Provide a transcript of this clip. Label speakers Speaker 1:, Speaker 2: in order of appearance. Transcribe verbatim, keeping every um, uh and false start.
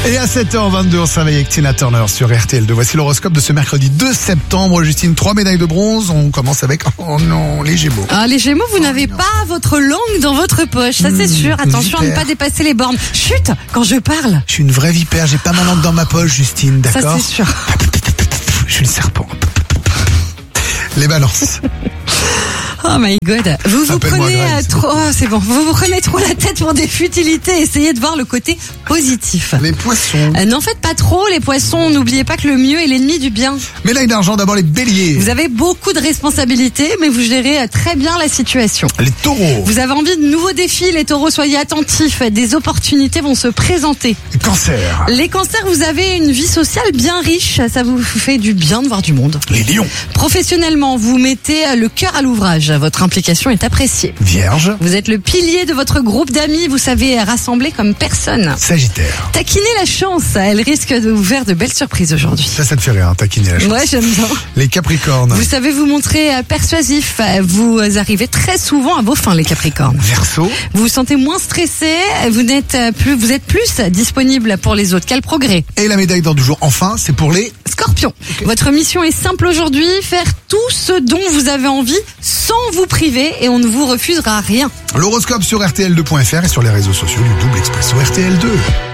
Speaker 1: Et à sept heures vingt-deux, on se réveille avec Tina Turner sur R T L deux. Voici l'horoscope de ce mercredi deux septembre. Justine, trois médailles de bronze. On commence avec, oh non, les Gémeaux.
Speaker 2: Ah, les Gémeaux, vous
Speaker 1: Oh
Speaker 2: n'avez
Speaker 1: non.
Speaker 2: pas votre langue dans votre poche, ça c'est
Speaker 1: Mmh,
Speaker 2: sûr. Attention à ne
Speaker 1: vipère.
Speaker 2: pas dépasser les bornes. Chut, quand je parle.
Speaker 1: Je suis une vraie vipère, j'ai pas ma langue dans ma poche, Justine,
Speaker 2: Ça
Speaker 1: d'accord?
Speaker 2: c'est sûr.
Speaker 1: Je suis le serpent. Les balances.
Speaker 2: Oh my god. Vous vous
Speaker 1: Appelle-moi
Speaker 2: prenez
Speaker 1: Greg,
Speaker 2: euh,
Speaker 1: s'il
Speaker 2: trop, oh, c'est bon. Vous vous prenez trop la tête pour des futilités. Essayez de voir le côté positif.
Speaker 1: Les poissons.
Speaker 2: Euh, N'en faites pas trop, les poissons. N'oubliez pas que le mieux est l'ennemi du bien.
Speaker 1: Médaille d'argent, d'abord les béliers.
Speaker 2: Vous avez beaucoup de responsabilités, mais vous gérez euh, très bien la situation.
Speaker 1: Les taureaux.
Speaker 2: Vous avez envie de nouveaux défis, les taureaux, soyez attentifs. Des opportunités vont se présenter.
Speaker 1: Les cancers.
Speaker 2: Les cancers, vous avez une vie sociale bien riche. Ça vous fait du bien de voir du monde.
Speaker 1: Les lions.
Speaker 2: Professionnellement, vous mettez le cœur à l'ouvrage. Votre implication est appréciée.
Speaker 1: Vierge.
Speaker 2: Vous êtes le pilier de votre groupe d'amis. Vous savez rassembler comme personne.
Speaker 1: Sagittaire.
Speaker 2: Taquinez la chance. Elle risque de vous faire de belles surprises aujourd'hui.
Speaker 1: Ça, ça te fait rire, hein, taquiner la chance.
Speaker 2: Ouais, j'aime bien.
Speaker 1: Les capricornes.
Speaker 2: Vous savez vous montrer euh, persuasif. Vous arrivez très souvent à vos fins, les capricornes.
Speaker 1: Verseau.
Speaker 2: Vous vous sentez moins stressé. Vous n'êtes euh, plus, vous êtes plus disponible pour les autres. Quel progrès.
Speaker 1: Et la médaille d'or du jour, enfin, c'est pour les...
Speaker 2: Scorpion, votre mission est simple aujourd'hui, faire tout ce dont vous avez envie sans vous priver et on ne vous refusera rien.
Speaker 1: L'horoscope sur R T L deux point F R et sur les réseaux sociaux du Double Expresso R T L deux.